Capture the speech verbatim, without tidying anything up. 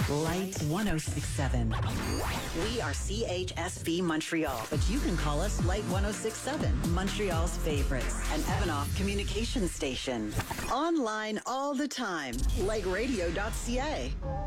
Light one oh six seven. We are C H S V Montreal, but you can call us Light one oh six seven, Montreal's favorites, an Evanoff communication station. Online all the time, light radio dot c a.